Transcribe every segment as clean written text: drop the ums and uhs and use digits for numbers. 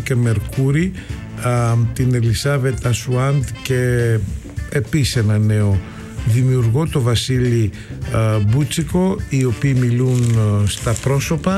και Μερκούρι, την Ελισάβετ Ασουάντ και επίσης ένα νέο δημιουργό, το Βασίλη Μπούτσικο, οι οποίοι μιλούν στα πρόσωπα.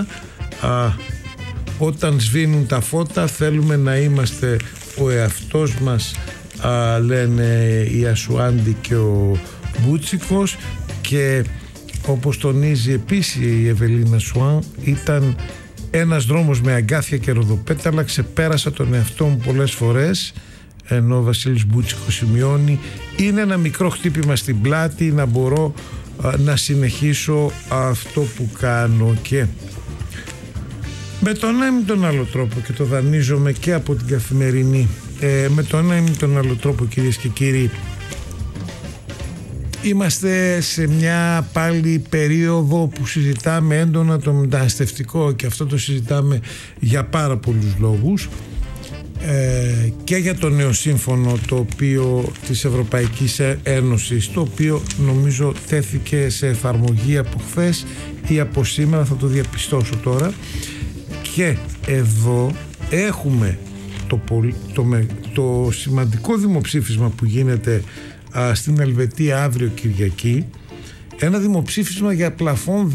Όταν σβήνουν τα φώτα θέλουμε να είμαστε ο εαυτός μας, λένε η Ασουάντη και ο Μπούτσικος, και όπως τονίζει επίσης η Ευελίνα Σουάν, ήταν ένας δρόμος με αγκάθια και ροδοπέταλα, ξεπέρασα τον εαυτό μου πολλές φορές, ενώ ο Βασίλης Μπούτσικος σημειώνει, είναι ένα μικρό χτύπημα στην πλάτη να μπορώ να συνεχίσω αυτό που κάνω. Και με τον ένα ή τον άλλο τρόπο, και το δανείζομαι και από την Καθημερινή, με τον ένα ή τον άλλο τρόπο, κυρίες και κύριοι, είμαστε σε μια πάλι περίοδο που συζητάμε έντονα το μεταναστευτικό, και αυτό το συζητάμε για πάρα πολλούς λόγους, και για το νέο σύμφωνο το οποίο της Ευρωπαϊκής Ένωσης, το οποίο νομίζω τέθηκε σε εφαρμογή από χθες ή από σήμερα, θα το διαπιστώσω τώρα. Και εδώ έχουμε το σημαντικό δημοψήφισμα που γίνεται στην Ελβετία αύριο Κυριακή, ένα δημοψήφισμα για πλαφόν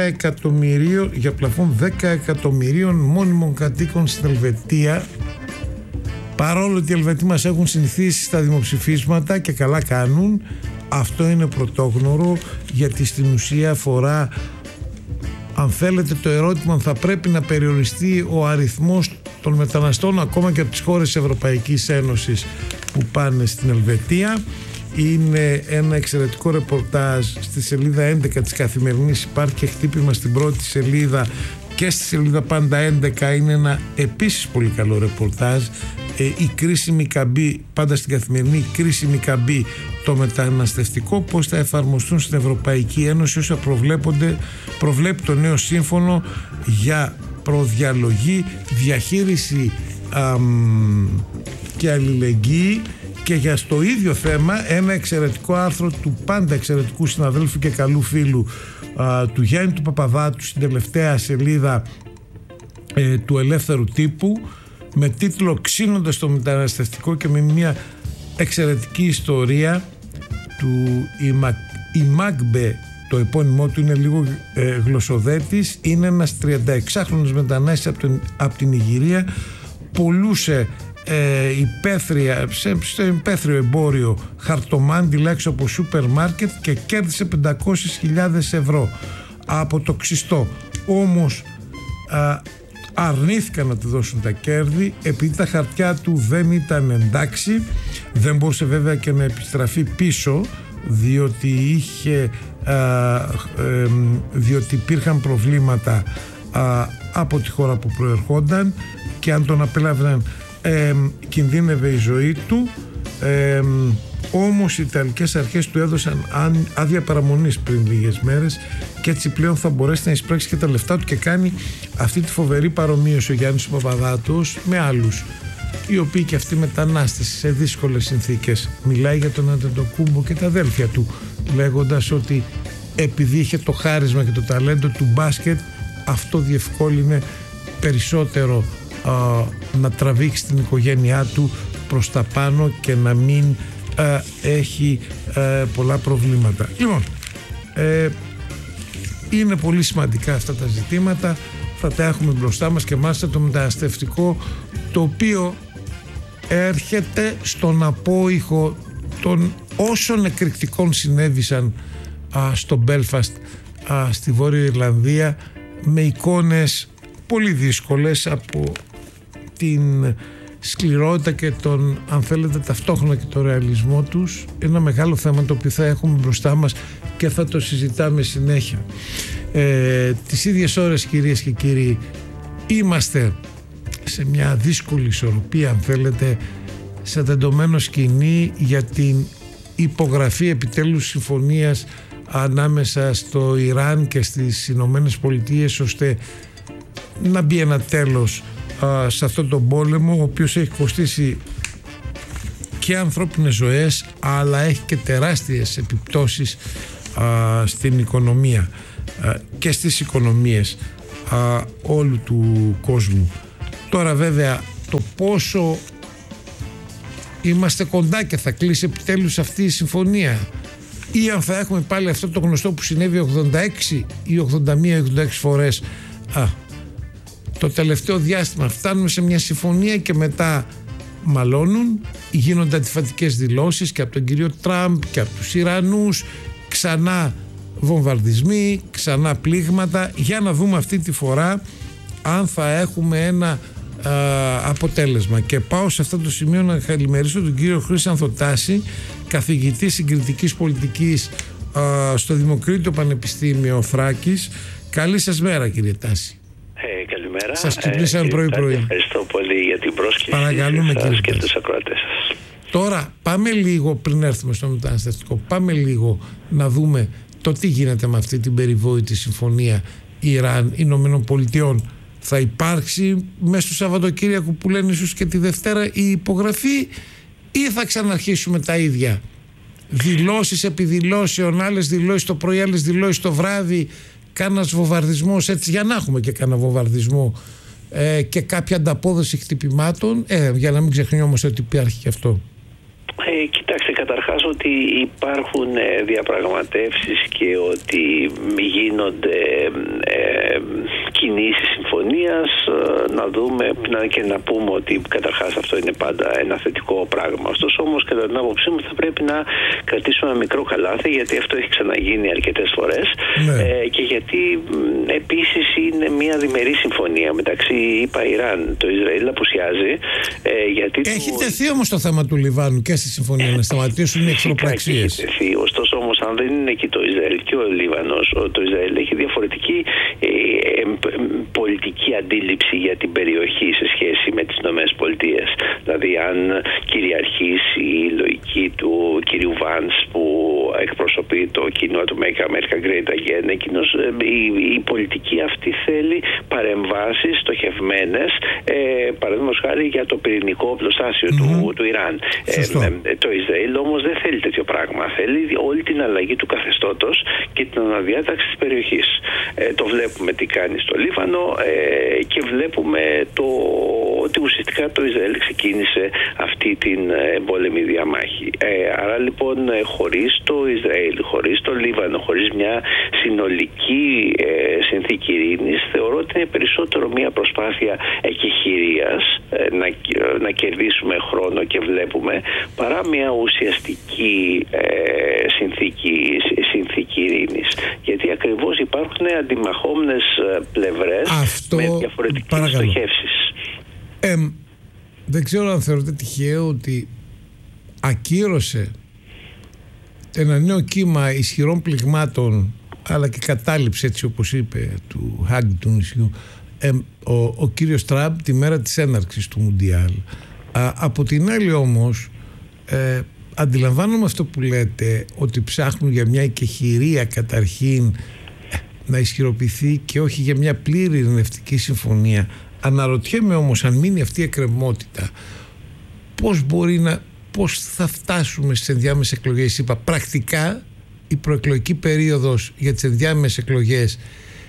10 εκατομμυρίων μόνιμων κατοίκων στην Ελβετία, παρόλο ότι οι Ελβετοί μας έχουν συνηθίσει στα δημοψηφίσματα και καλά κάνουν. Αυτό είναι πρωτόγνωρο, γιατί στην ουσία αφορά, αν θέλετε, το ερώτημα αν θα πρέπει να περιοριστεί ο αριθμός των μεταναστών ακόμα και από τις χώρες της Ευρωπαϊκής Ένωσης που πάνε στην Ελβετία. Είναι ένα εξαιρετικό ρεπορτάζ στη σελίδα 11 της Καθημερινής, υπάρχει και χτύπημα στην πρώτη σελίδα και στη σελίδα πάντα 11, είναι ένα επίσης πολύ καλό ρεπορτάζ. Η κρίσιμη καμπή, πάντα στην Καθημερινή, η κρίσιμη καμπή, το μεταναστευτικό, πώς θα εφαρμοστούν στην Ευρωπαϊκή Ένωση όσα προβλέπει το νέο σύμφωνο για προδιαλογή, διαχείριση και αλληλεγγύη. Και για στο ίδιο θέμα ένα εξαιρετικό άρθρο του πάντα εξαιρετικού συναδέλφου και καλού φίλου του Γιάννη του Παπαδάτου στην τελευταία σελίδα του Ελεύθερου Τύπου, με τίτλο «Ξύνοντας το μεταναστευτικό», και με μια εξαιρετική ιστορία του Ιμάγκμπε, το επώνυμό του είναι λίγο γλωσσοδέτης, είναι ένας 36χρονος μετανάστης από την Ιγυρία, πουλούσε στο υπαίθριο εμπόριο χαρτομάντιλα έξω από σούπερ μάρκετ και κέρδισε 500.000 ευρώ από το ξιστό. Όμως αρνήθηκαν να του δώσουν τα κέρδη επειδή τα χαρτιά του δεν ήταν εντάξει. Δεν μπορούσε βέβαια και να επιστραφεί πίσω, διότι διότι υπήρχαν προβλήματα από τη χώρα που προερχόταν, και αν τον απέλαβαν κινδύνευε η ζωή του. Όμως οι Ιταλικές αρχές του έδωσαν άδεια παραμονής πριν λίγες μέρες, και έτσι πλέον θα μπορέσει να εισπράξει και τα λεφτά του, και κάνει αυτή τη φοβερή παρομοίωση ο Γιάννης Παπαδάτος με άλλους οι οποίοι και αυτοί μετανάστες σε δύσκολες συνθήκες. Μιλάει για τον Αντετοκούμπο και τα αδέλφια του, λέγοντας ότι επειδή είχε το χάρισμα και το ταλέντο του μπάσκετ, αυτό διευκόλυνε περισσότερο να τραβήξει την οικογένειά του προς τα πάνω και να μην έχει πολλά προβλήματα. Λοιπόν, είναι πολύ σημαντικά αυτά τα ζητήματα, θα τα έχουμε μπροστά μας, και μάλιστα το μεταναστευτικό, το οποίο έρχεται στον απόϊχο των όσων εκρηκτικών συνέβησαν στο Μπέλφαστ, στη Βόρεια Ιρλανδία, με εικόνες πολύ δύσκολες από την σκληρότητα και τον, αν θέλετε, ταυτόχρονα και το ρεαλισμό τους. Ένα μεγάλο θέμα το οποίο θα έχουμε μπροστά μας και θα το συζητάμε συνέχεια. Τις ίδιες ώρες, κυρίες και κύριοι, είμαστε σε μια δύσκολη ισορροπία, αν θέλετε, σε τεντωμένο σκηνή για την υπογραφή επιτέλους συμφωνίας ανάμεσα στο Ιράν και στις Ηνωμένες Πολιτείες, ώστε να μπει ένα τέλος σε αυτόν τον πόλεμο, ο οποίος έχει κοστίσει και ανθρώπινες ζωές, αλλά έχει και τεράστιες επιπτώσεις στην οικονομία και στις οικονομίες όλου του κόσμου. Τώρα βέβαια το πόσο είμαστε κοντά και θα κλείσει επιτέλους αυτή η συμφωνία, ή αν θα έχουμε πάλι αυτό το γνωστό που συνέβη 86 ή 81-86 φορές το τελευταίο διάστημα. Φτάνουμε σε μια συμφωνία και μετά μαλώνουν, γίνονται αντιφατικές δηλώσεις και από τον κύριο Τραμπ και από τους Ιρανούς, ξανά βομβαρδισμοί, ξανά πλήγματα. Για να δούμε αυτή τη φορά αν θα έχουμε ένα αποτέλεσμα. Και πάω σε αυτό το σημείο να καλημερίσω τον κύριο Χρήστο Τάση, καθηγητή συγκριτικής πολιτικής στο Δημοκρίτιο Πανεπιστήμιο Θράκης. Καλή σας μέρα, κύριε Τάση. Καλημέρα. Σας ξυπνήσαμε πρωί-πρωί. Ευχαριστώ πολύ για την πρόσκληση. Παρακαλούμε, κύριε και τους ακροατές σας. Τώρα πάμε λίγο, πριν έρθουμε στο μεταναστευτικό, πάμε λίγο να δούμε το τι γίνεται με αυτή την περιβόητη συμφωνία Ιράν-Ηνωμένων Πολιτειών. Θα υπάρξει μέσα στο Σαββατοκύριακο που λένε ίσως και τη Δευτέρα η υπογραφή, ή θα ξαναρχίσουμε τα ίδια? Δηλώσεις επί δηλώσεων, άλλες δηλώσεις το πρωί, άλλες δηλώσεις το βράδυ, κάνας βομβαρδισμός, έτσι, για να έχουμε και κάνα βομβαρδισμό και κάποια ανταπόδοση χτυπημάτων, για να μην ξεχνιόμαστε ότι υπάρχει και αυτό. Κοιτάξτε, καταρχάς ότι υπάρχουν διαπραγματεύσεις και ότι γίνονται κινήσεις συμφωνίας, να δούμε και να πούμε ότι καταρχάς αυτό είναι πάντα ένα θετικό πράγμα. Ωστόσο όμως, κατά την άποψή μου, θα πρέπει να κρατήσουμε ένα μικρό καλάθι, γιατί αυτό έχει ξαναγίνει αρκετές φορές, και γιατί επίσης είναι μια διμερή συμφωνία μεταξύ Ιράν. Το Ισραήλ απουσιάζει. Έχει τεθεί όμως το θέμα του Λιβάνου και στη συμφωνία να σταματήσουν οι εχθροπραξίες. Ωστόσο όμως, αν δεν είναι εκεί το Ισραήλ και ο Λίβανος, το Ισραήλ έχει διαφορετική πολιτική αντίληψη για την περιοχή σε σχέση με τις ΗΠΑ. Δηλαδή, αν κυριαρχήσει η λογική του κυρίου Βάνς, που εκπροσωπεί το κοινό του Make America Great Again, η πολιτική αυτή θέλει παρεμβάσεις στοχευμένες, παραδείγματος χάρη για το πυρηνικό οπλοστάσιο του Ιράν. Το Ισραήλ όμως δεν θέλει τέτοιο πράγμα. Θέλει όλη την αλλαγή του καθεστώτος και την αναδιάταξη της περιοχής. Το βλέπουμε τι κάνει στο Λίβανο, και βλέπουμε ότι ουσιαστικά το Ισραήλ ξεκίνησε αυτή την εμπόλεμη διαμάχη. Άρα λοιπόν, χωρίς το Ισραήλ, χωρίς το Λίβανο, χωρίς μια συνολική συνθήκη ειρήνης, θεωρώ ότι είναι περισσότερο μια προσπάθεια εκεχηρίας, να κερδίσουμε χρόνο και βλέπουμε, παρά μια ουσιαστική συνθήκη ειρήνης. Γιατί ακριβώς υπάρχουν αντιμαχόμενες πλευρές με διαφορετικές στοχεύσεις. Δεν ξέρω αν θεωρείτε τυχαίο ότι ακύρωσε ένα νέο κύμα ισχυρών πληγμάτων, αλλά και κατάληψη, έτσι όπως είπε, του Χάγκ του νησιού, ο κύριος Τραμπ τη μέρα της έναρξης του Μουντιάλ. Από την άλλη όμως, αντιλαμβάνομαι αυτό που λέτε, ότι ψάχνουν για μια εκεχηρία καταρχήν να ισχυροποιηθεί και όχι για μια πλήρη ειρηνευτική συμφωνία. Αναρωτιέμαι όμως, αν μείνει αυτή η εκκρεμότητα, πώς θα φτάσουμε στις ενδιάμεσες εκλογές? Είπα, πρακτικά η προεκλογική περίοδος για τις ενδιάμεσες εκλογές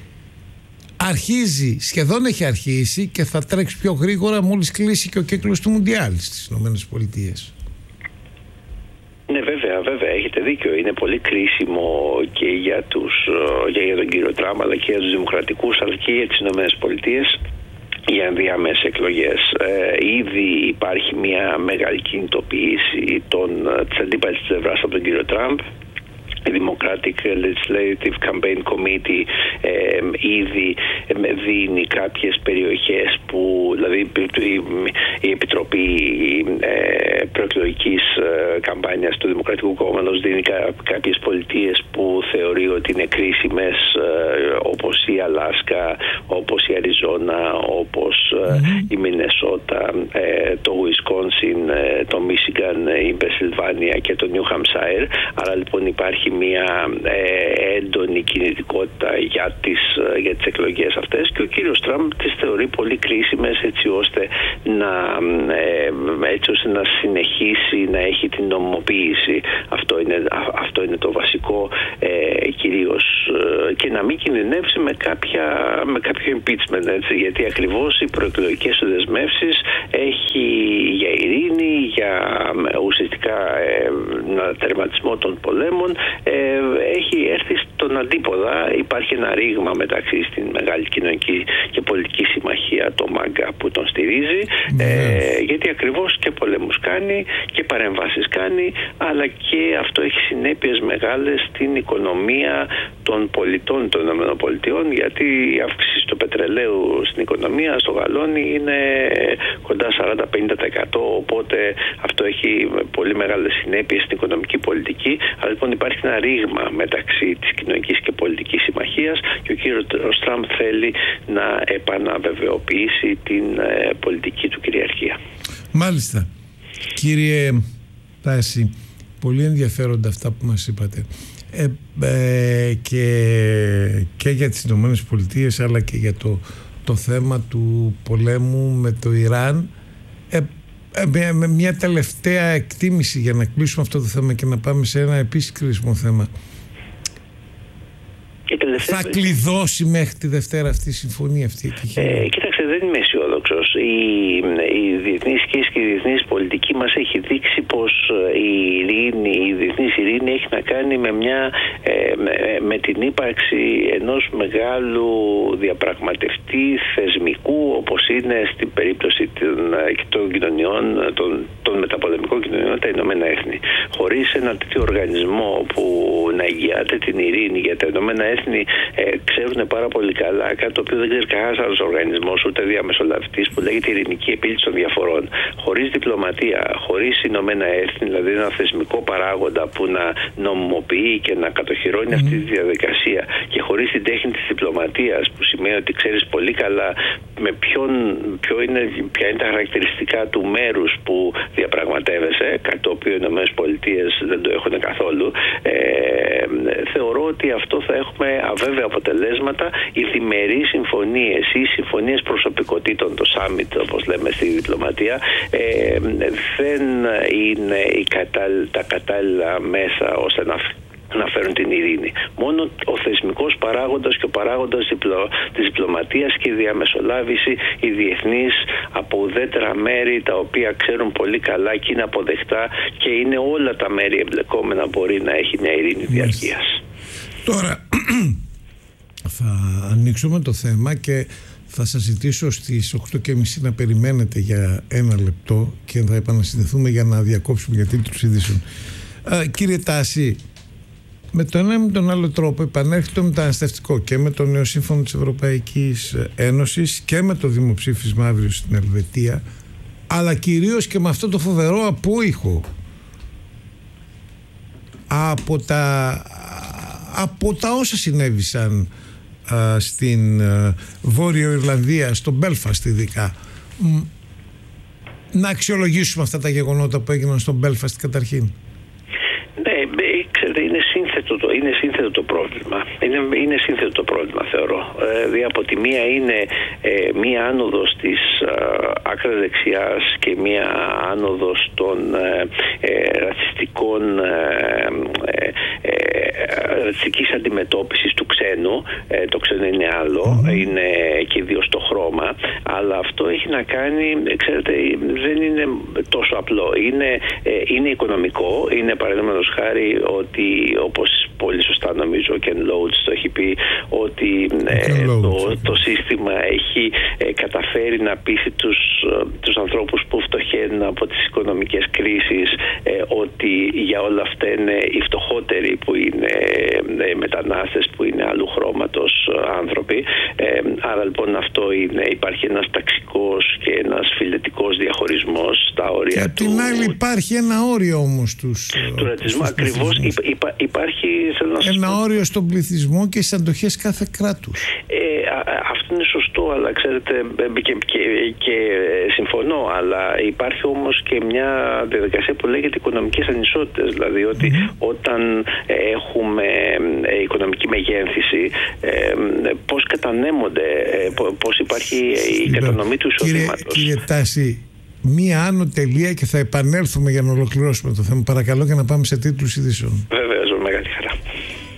σχεδόν έχει αρχίσει και θα τρέξει πιο γρήγορα μόλις κλείσει και ο κύκλος του Μουντιάλ στις ΗΠΑ. Ναι, βέβαια, έχετε δίκιο. Είναι πολύ κρίσιμο και για τον κύριο Τραμπ, αλλά και για τους δημοκρατικούς, αλλά και για τις ΗΠΑ, για ενδιάμεσες εκλογές. Ήδη υπάρχει μια μεγάλη κινητοποίηση της αντίπαλης πλευράς από τον κύριο Τραμπ. Η Democratic Legislative Campaign Committee ήδη δίνει κάποιες περιοχές που, δηλαδή η Επιτροπή Προεκλογικής Καμπάνιας του Δημοκρατικού Κόμματος δίνει κάποιες πολιτείες που θεωρεί ότι είναι κρίσιμες, όπως η Αλάσκα, όπως η Αριζόνα, όπως η Μινεσότα, το Ουισκόνσιν, το Μίσιγκαν, η Πενσιλβάνια και το Νιου Χαμσάιρ. Άρα λοιπόν υπάρχει μια έντονη κινητικότητα για τις εκλογές αυτές, και ο κύριος Τραμπ τις θεωρεί πολύ κρίσιμες, έτσι ώστε να συνεχίσει να έχει την νομιμοποίηση. Αυτό είναι το βασικό κυρίως, και να μην κινδυνεύσει με κάποιο impeachment, έτσι, γιατί ακριβώς οι προεκλογικές του δεσμεύσεις έχει για ειρήνη, για ουσιαστικά τερματισμό των πολέμων, έχει έρθει στον αντίποδα. Υπάρχει ένα ρήγμα μεταξύ στην μεγάλη κοινωνική και πολιτική συμμαχία, το ΜΑΓΚΑ, που τον στηρίζει, γιατί ακριβώς και πολέμους κάνει και παρεμβάσεις κάνει, αλλά και αυτό έχει συνέπειες μεγάλες στην οικονομία των πολιτών των ΗΠΑ, γιατί η αύξηση του πετρελαίου στην οικονομία, στο γαλόνι, είναι κοντά 40-50%, οπότε αυτό έχει πολύ μεγάλες συνέπειες στην οικονομική πολιτική. Αλλά λοιπόν υπάρχει ένα ρήγμα μεταξύ της κοινωνικής και πολιτικής συμμαχίας και ο κύριος Τραμπ θέλει να επαναβεβαιοποιήσει την πολιτική του κυριαρχία. Μάλιστα. Κύριε Τάση, πολύ ενδιαφέροντα αυτά που μας είπατε, και για τις Ηνωμένες Πολιτείες, αλλά και για το θέμα του πολέμου με το Ιράν. Με μια τελευταία εκτίμηση για να κλείσουμε αυτό το θέμα και να πάμε σε ένα επίσης κρίσιμο θέμα. Θα κλειδώσει μέχρι τη Δευτέρα αυτή η συμφωνία αυτή? Κοίταξε, δεν είμαι αισιόδοξος. Η διεθνής σχέση και η διεθνής πολιτική μας έχει δείξει πως η διεθνής ειρήνη έχει να κάνει με την ύπαρξη ενός μεγάλου διαπραγματευτή θεσμικού, όπως είναι στην περίπτωση των κοινωνιών, των μεταπολεμικών κοινωνιών, τα Ηνωμένα Έθνη. Χωρίς ένα τέτοιο οργανισμό που να εγγυάται την ειρήνη, για τα Ηνωμένα Έθνη ξέρουν πάρα πολύ καλά κάτι το οποίο δεν ξέρει κανένας άλλος οργανισμός, ούτε διαμεσολαβητής, που λέγεται ειρηνική επίλυση των διαφορών. Χωρίς διπλωματία, χωρίς Ηνωμένα Έθνη, δηλαδή ένα θεσμικό παράγοντα που να νομιμοποιεί και να κατοχυρώνει αυτή τη διαδικασία, και χωρίς την τέχνη της διπλωματίας, που σημαίνει ότι ξέρεις πολύ καλά με ποια είναι τα χαρακτηριστικά του μέρους που διαπραγματεύεσαι, κάτι το οποίο οι Ηνωμένες Πολιτείες δεν το έχουν καθόλου, θεωρώ ότι αυτό θα έχουμε αβέβαια αποτελέσματα. Οι διμερείς συμφωνίες ή συμφωνίες προσωπικότητων, το summit όπως λέμε στη διπλωματία, δεν είναι τα κατάλληλα μέσα ώστε να φέρουν την ειρήνη. Μόνο ο θεσμικός παράγοντας και ο παράγοντας της διπλωματίας και η διαμεσολάβηση, οι διεθνείς από ουδέτερα μέρη, τα οποία ξέρουν πολύ καλά και είναι αποδεκτά και είναι όλα τα μέρη εμπλεκόμενα, μπορεί να έχει μια ειρήνη διαρκείας. Τώρα θα ανοίξουμε το θέμα και θα σας ζητήσω στις 8:30 να περιμένετε για ένα λεπτό και θα επανασυνδεθούμε για να διακόψουμε για τίτλους ειδήσεων. Κύριε Τάση, με τον ένα με τον άλλο τρόπο επανέρχεται το μεταναστευτικό και με το νέο σύμφωνο της Ευρωπαϊκής Ένωσης και με το δημοψήφισμα αύριο στην Ελβετία, αλλά κυρίως και με αυτό το φοβερό απόϊχο από τα όσα συνέβησαν στην Βόρειο Ιρλανδία, στο Μπέλφαστ ειδικά. Να αξιολογήσουμε αυτά τα γεγονότα που έγιναν στο Μπέλφαστ καταρχήν. Ναι, ξέρετε, είναι σύνθετο το πρόβλημα. Είναι σύνθετο το πρόβλημα, θεωρώ. Δηλαδή, από τη μία είναι μία άνοδος της άκρα δεξιάς και μία άνοδος των ρατσιστικής αντιμετώπισης του ξένου. Το ξένο είναι άλλο, είναι και ιδίως το χρώμα, αλλά αυτό έχει να κάνει, ξέρετε, δεν είναι τόσο απλό. Είναι οικονομικό, είναι παραδείγματος χάρη ότι, όπως πολύ σωστά νομίζω ο Κεν Λόουτς το έχει πει, ότι το σύστημα έχει καταφέρει να πείσει τους ανθρώπους που φτωχαίνουν από τις οικονομικές κρίσεις ότι για όλα αυτά είναι οι φτωχότεροι, που είναι μετανάστες, που είναι άλλου χρώματος άνθρωποι. Άρα λοιπόν αυτό υπάρχει ένας ταξικός και ένας φιλετικός διαχωρισμός στα όρια του. Και απ' την άλλη υπάρχει ένα όριο όμως του ρατσισμού. Ακριβώς υπάρχει ένα όριο στον πληθυσμό και στις αντοχές κάθε κράτους. Αυτό είναι σωστό, αλλά ξέρετε, και συμφωνώ, αλλά υπάρχει όμως και μια διαδικασία που λέγεται οικονομικές ανισότητες. Δηλαδή ότι όταν έχουμε οικονομική μεγένθηση, πώς κατανέμονται, πώς υπάρχει η κατανομή του εισοδήματος. Κύριε Τάση, μία άνω τελεία και θα επανέλθουμε για να ολοκληρώσουμε το θέμα. Παρακαλώ, και να πάμε σε τίτλους ειδήσεων.